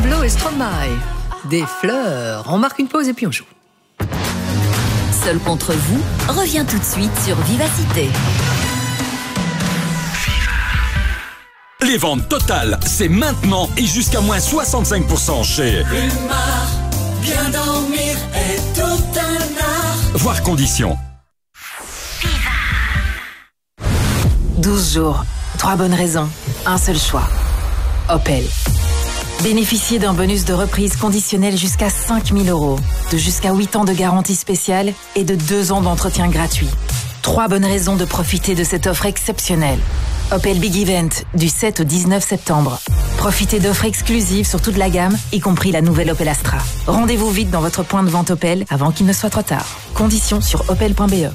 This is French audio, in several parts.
Diblo et Stromae. Des fleurs. On marque une pause et puis on joue. Seul contre vous revient tout de suite sur Vivacité. Les ventes totales, c'est maintenant et jusqu'à moins 65% chez Humar, bien dormir est tout un art. Voir conditions. 12 jours, 3 bonnes raisons, un seul choix. Opel. Bénéficiez d'un bonus de reprise conditionnel jusqu'à 5 000 €, de jusqu'à 8 ans de garantie spéciale et de 2 ans d'entretien gratuit. 3 bonnes raisons de profiter de cette offre exceptionnelle. Opel Big Event, du 7 au 19 septembre. Profitez d'offres exclusives sur toute la gamme, y compris la nouvelle Opel Astra. Rendez-vous vite dans votre point de vente Opel avant qu'il ne soit trop tard. Conditions sur opel.be.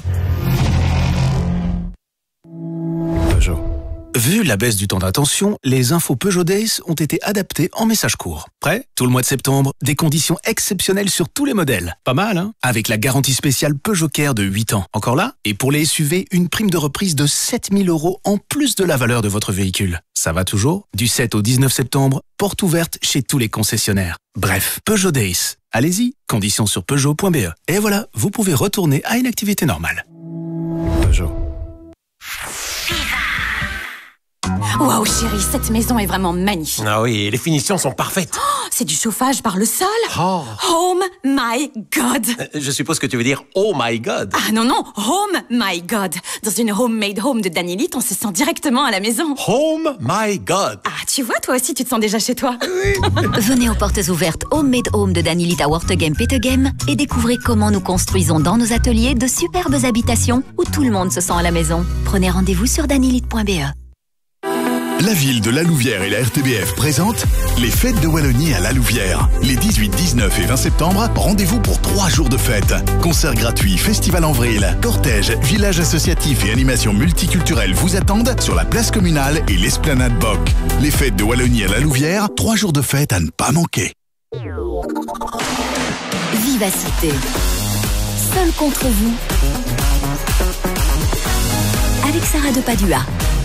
Vu la baisse du temps d'attention, les infos Peugeot Days ont été adaptées en message court. Prêt ? Tout le mois de septembre, des conditions exceptionnelles sur tous les modèles. Pas mal, hein ? Avec la garantie spéciale Peugeot Care de 8 ans. Encore là ? Et pour les SUV, une prime de reprise de 7 000 € en plus de la valeur de votre véhicule. Ça va toujours ? Du 7 au 19 septembre, porte ouverte chez tous les concessionnaires. Bref, Peugeot Days. Allez-y, conditions sur Peugeot.be. Et voilà, vous pouvez retourner à une activité normale. Peugeot. Waouh chérie, cette maison est vraiment magnifique. Ah oui, les finitions sont parfaites. Oh, c'est du chauffage par le sol. Oh. Oh my God. Je suppose que tu veux dire oh my God. Ah non, home my God. Dans une homemade home de Danielite, on se sent directement à la maison. Home my God. Ah, tu vois, toi aussi, tu te sens déjà chez toi. Venez aux portes ouvertes Homemade Home de Danielite à Wortegem Petegem et découvrez comment nous construisons dans nos ateliers de superbes habitations où tout le monde se sent à la maison. Prenez rendez-vous sur danielite.be. La ville de La Louvière et la RTBF présentent les fêtes de Wallonie à La Louvière. Les 18, 19 et 20 septembre, rendez-vous pour 3 jours de fête. Concerts gratuits, festival en vrille, cortège, village associatif et animations multiculturelles vous attendent sur la place communale et l'esplanade Boc. Les fêtes de Wallonie à La Louvière, 3 jours de fête à ne pas manquer. Vivacité. Seul contre vous. Avec Sarah de Padua.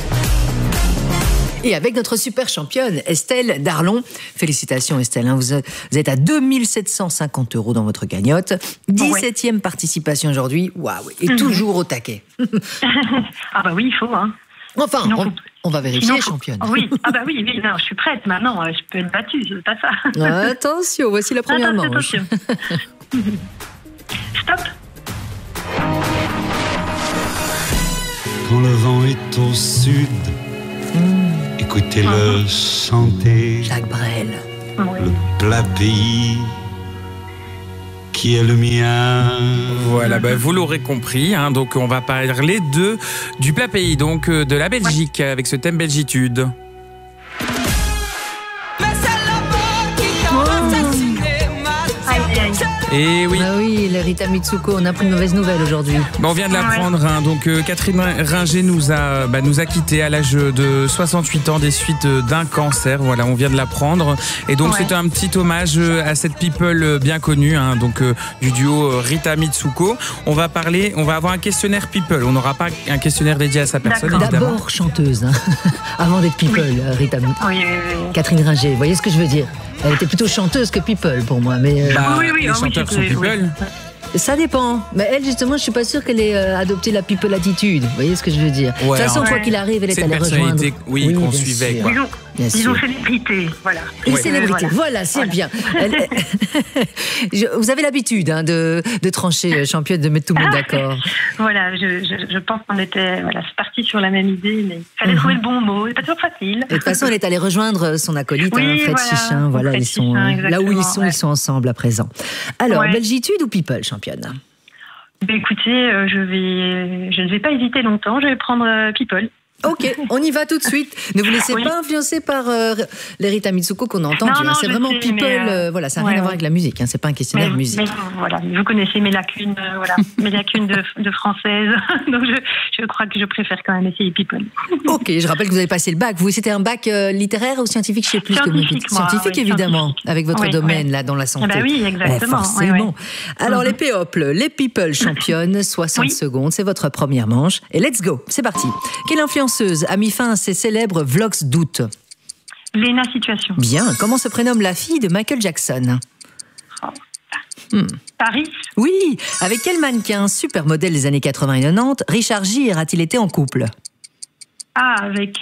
Et avec notre super championne, Estelle Darlon. Félicitations Estelle, hein, vous êtes à 2 750 € dans votre cagnotte. 17e participation aujourd'hui, waouh, et toujours au taquet. Ah bah oui, il faut. Hein. Enfin, on va vérifier, championne. Oui, ah bah oui, non, je suis prête maintenant, je peux être battue, c'est pas ça. Attention, voici la première manche. Attention. Stop. Quand le vent est au sud, écoutez-le chanter. Jacques Brel. Le plat pays qui est le mien. Voilà, vous l'aurez compris. Hein, donc on va parler du plat pays, donc de la Belgique, avec ce thème Belgitude. Et oui. Ah oui, Rita Mitsuko, on a pris une mauvaise nouvelle aujourd'hui. On vient de l'apprendre. Hein, donc Catherine Ringer nous a quittés à l'âge de 68 ans des suites d'un cancer. Voilà, on vient de l'apprendre. Et donc c'est un petit hommage à cette people bien connue, hein, donc du duo Rita Mitsuko. On va avoir un questionnaire people. On n'aura pas un questionnaire dédié à sa personne, évidemment. D'abord chanteuse, hein, avant d'être people, Rita Mitsuko. Oui. Catherine Ringer, vous voyez ce que je veux dire? Elle était plutôt chanteuse que people pour moi, mais les chanteurs sont people. Ça dépend. Mais elle, justement, je suis pas sûre qu'elle ait adopté la people attitude. Vous voyez ce que je veux dire? De toute façon, quoi qu'il arrive, elle est allée rejoindre. Oui, qu'on suivait. Quoi. Disons célébrité, voilà. Une célébrité, voilà, c'est bien. Vous avez l'habitude de trancher, championne, de mettre tout le monde d'accord. Voilà, je pense qu'on était partis sur la même idée, mais il fallait trouver le bon mot. C'est pas toujours facile. Et de toute façon, elle est allée rejoindre son acolyte, Fred Chichin. Voilà, ils sont là où ils sont ensemble à présent. Alors, Belgitude ou people, championne? Écoutez, je ne vais pas hésiter longtemps, je vais prendre people. Ok, on y va tout de suite. Ne vous laissez pas influencer par les Rita Mitsuko qu'on a entendu. C'est vraiment people. Voilà, ça n'a rien à voir avec la musique. C'est pas un questionnaire musique. Mais voilà, vous connaissez mes lacunes, mes lacunes de française. Donc je crois que je préfère quand même essayer people. Ok, je rappelle que vous avez passé le bac. Vous, c'était un bac littéraire ou scientifique, je sais plus. Scientifique, évidemment, scientifique. Avec votre domaine là dans la santé. Bah oui, exactement. Forcément. Alors les people championnes, 60 secondes, c'est votre première manche. Et let's go, c'est parti. Quelle influenceuse a mis fin à ses célèbres vlogs d'août? Léna Situation. Bien. Comment se prénomme la fille de Michael Jackson? Paris. Oui. Avec quel mannequin supermodèle des années 80 et 90 Richard Gere a-t-il été en couple? Avec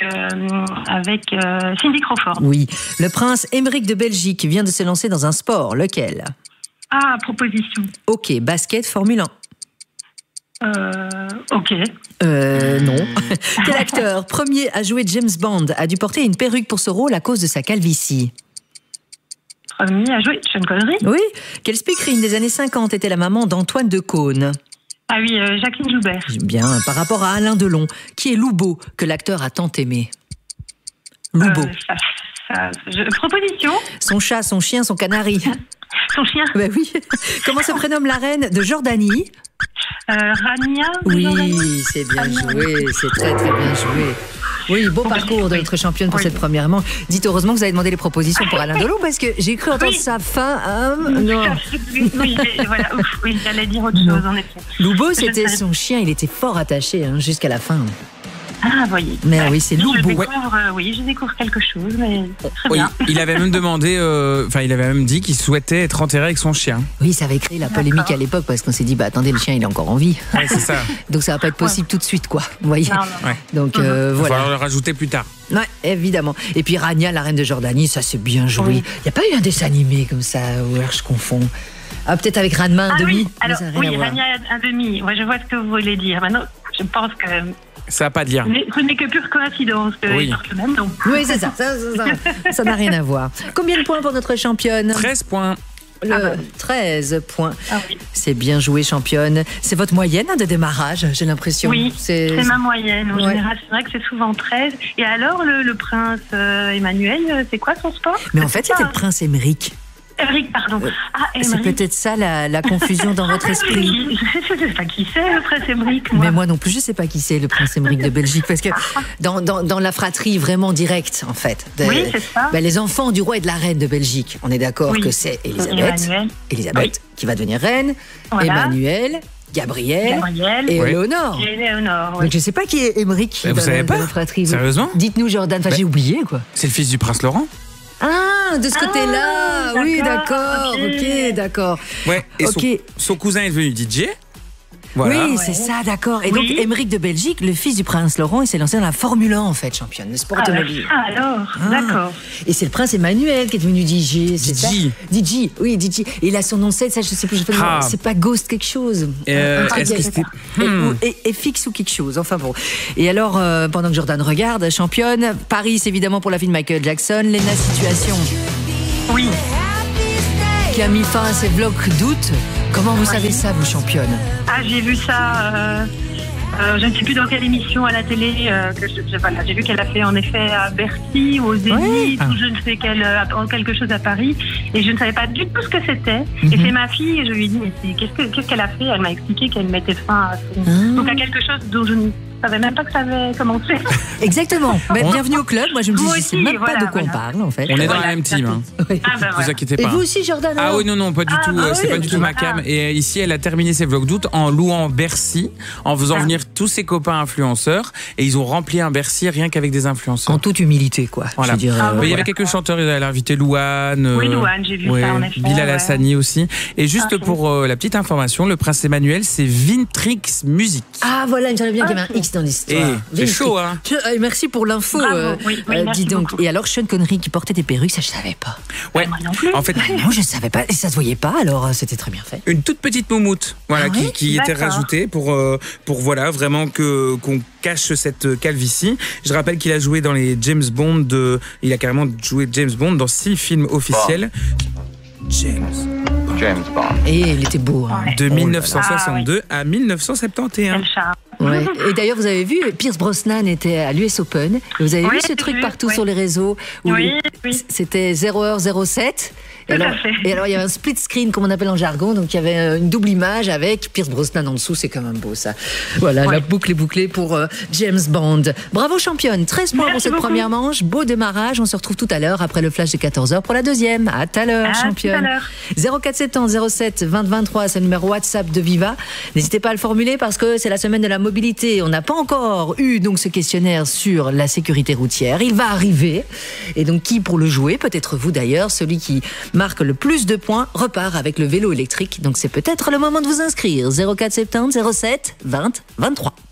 Cindy Crawford. Oui. Le prince Émeric de Belgique vient de se lancer dans un sport. Lequel? Proposition. Ok. Basket, Formule 1. Ok. Non. Quel acteur, premier à jouer James Bond, a dû porter une perruque pour ce rôle à cause de sa calvitie? Premier à jouer Sean Connery. Oui. Quelle speakerine des années 50 était la maman d'Antoine de Caunes? Ah oui, Jacqueline Joubert. Bien. Par rapport à Alain Delon, qui est Loubeau, que l'acteur a tant aimé? Loubeau. Proposition. Son chat, son chien, son canari. Son chien. Ben oui. Comment se prénomme la reine de Jordanie? Rania. Oui, c'est bien joué, c'est très très bien joué. Oui, beau parcours de notre championne pour cette première manche. Dites heureusement que vous avez demandé les propositions pour Alain Delon parce que j'ai cru entendre sa fin. Non. Oui, voilà. Oui, j'allais dire autre chose en effet. Loubeau, c'était son chien, il était fort attaché jusqu'à la fin. Ah, voyez. Mais oui, c'est Loubeau. Je découvre quelque chose, mais très bien. Il avait même demandé, il avait même dit qu'il souhaitait être enterré avec son chien. Oui, ça avait créé la polémique à l'époque parce qu'on s'est dit, attendez, le chien, il est encore en vie. Ouais, c'est ça. Donc ça va pas être possible tout de suite, quoi. Vous voyez. Non. Ouais. Donc Il va voilà. falloir le rajouter plus tard. Ouais, évidemment. Et puis Rania, la reine de Jordanie, ça c'est bien joué. Il n'y a pas eu un dessin animé comme ça, ou alors je confonds. Peut-être avec Ranma un demi. Oui, alors, Rania un demi. Ouais, je vois ce que vous voulez dire. Maintenant, je pense que ça n'a pas de lien. Ce n'est que pure coïncidence. Oui, oui c'est ça. Ça n'a rien à voir. Combien de points pour notre championne? 13 points. 13 points. C'est bien joué, championne. C'est votre moyenne de démarrage, j'ai l'impression. Oui, c'est ma moyenne. En général, c'est vrai que c'est souvent 13. Et alors, le prince Emmanuel, c'est quoi son sport? Mais en fait, c'était le prince Émeric. Émeric, pardon. C'est peut-être ça la confusion dans votre esprit. Je ne sais pas qui c'est, le prince Émeric. Mais moi non plus, je ne sais pas qui c'est, le prince Émeric de Belgique. Parce que dans la fratrie vraiment directe, en fait, oui, c'est ça. Les enfants du roi et de la reine de Belgique, on est d'accord que c'est Elisabeth qui va devenir reine, Emmanuel, Gabriel et Éléonore. Donc je ne sais pas qui est Émeric vous savez pas? la fratrie. Sérieusement? Dites-nous, Jordan. Enfin, j'ai oublié, quoi. C'est le fils du prince Laurent. Ah, de ce côté-là. Oui, d'accord. Ok, d'accord. Ouais, et son cousin est devenu DJ. Voilà. Oui, c'est ça, d'accord. Et donc, Émeric de Belgique, le fils du prince Laurent, il s'est lancé dans la Formule 1, en fait, championne, le sport automobile. D'accord. Et c'est le prince Emmanuel qui est devenu DJ, c'est ça? DJ, oui, DJ. Et il a son nom 7, ça, je sais plus, c'est pas Ghost quelque chose. Est-ce que c'était... Et fixe ou quelque chose, enfin bon. Et alors, pendant que Jordan regarde, championne, Paris, évidemment, pour la fille de Michael Jackson, Léna Situation. Oui. Qui a mis fin à ses blocs d'août. Comment vous savez ça, vous, championne? J'ai vu ça, je ne sais plus dans quelle émission à la télé, j'ai vu qu'elle a fait en effet à Bercy, aux Zénith, ou je ne sais quelque chose à Paris, et je ne savais pas du tout ce que c'était. Et c'est ma fille, et je lui ai dit, mais qu'est-ce qu'elle a fait? Elle m'a expliqué qu'elle mettait fin donc à quelque chose dont je ne savais même pas que ça avait commencé. Exactement. Bienvenue au club. Moi, je me dis, je ne sais même pas de quoi on parle, en fait. On est dans la même team. Vous inquiétez pas. Et vous aussi, Jordan? Ah oui, non, pas du tout. C'est pas du tout ma cam. Et ici, elle a terminé ses vlogs d'août en louant Bercy, en faisant venir tous ses copains influenceurs. Et ils ont rempli un Bercy rien qu'avec des influenceurs. En toute humilité, quoi. Voilà. Il y avait quelques chanteurs. Elle a invité Louane. Oui, Louane, j'ai vu ça, en effet. Bilal Hassani aussi. Et juste pour la petite information, le prince Emmanuel, c'est Vintrix Music. Ah voilà, il me semblait bien qu'il y avait un X dans l'histoire. C'est chaud, hein. Merci pour l'info. Dis donc. Et alors, Sean Connery qui portait des perruques, ça je savais pas. Ouais. Moi non plus. En fait, non, je savais pas. Et ça se voyait pas, alors c'était très bien fait. Une toute petite moumoute, voilà, qui était rajoutée pour voilà, vraiment qu'on cache cette calvitie. Je rappelle qu'il a joué dans les James Bond. Il a carrément joué James Bond dans 6 films officiels. James Bond. Et il était beau. Hein. De 1962 à 1971. Ouais. Et d'ailleurs, vous avez vu, Pierce Brosnan était à l'US Open. Vous avez vu ce truc partout sur les réseaux où c'était 0h07 Et alors, il y avait un split screen, comme on appelle en jargon. Donc, il y avait une double image avec Pierce Brosnan en dessous. C'est quand même beau, ça. Voilà, la boucle est bouclée pour James Bond. Bravo, championne. 13 points pour cette première manche. Beau démarrage. On se retrouve tout à l'heure après le flash de 14h pour la deuxième. À tout à l'heure, championne. 0470 07 20 23, c'est le numéro WhatsApp de Viva. N'hésitez pas à le formuler parce que c'est la semaine de la mobilité. On n'a pas encore eu donc ce questionnaire sur la sécurité routière. Il va arriver. Et donc, qui pour le jouer? Peut-être vous d'ailleurs. Celui qui marque le plus de points repart avec le vélo électrique. Donc, c'est peut-être le moment de vous inscrire. 0470 07 20 23.